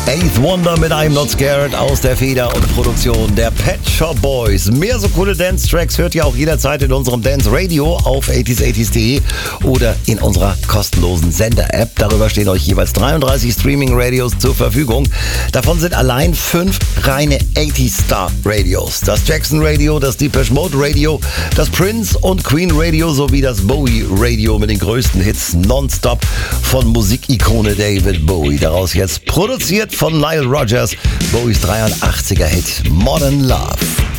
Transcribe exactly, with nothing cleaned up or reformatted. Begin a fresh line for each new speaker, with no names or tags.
Eighth Wonder mit I'm Not Scared aus der Feder und Produktion der Pet Shop Boys. Mehr so coole Dance-Tracks hört ihr auch jederzeit in unserem Dance Radio auf achtziger achtzig punkt de oder in unserer kostenlosen Sender-App. Darüber stehen euch jeweils dreiunddreißig Streaming-Radios zur Verfügung. Davon sind allein fünf reine achtzig-Star-Radios. Das Jackson Radio, das Depeche Mode Radio, das Prince und Queen Radio sowie das Bowie Radio mit den größten Hits nonstop von Musikikone David Bowie. Daraus jetzt produziert von Nile Rodgers, Bowies dreiundachtziger Hit Modern Love.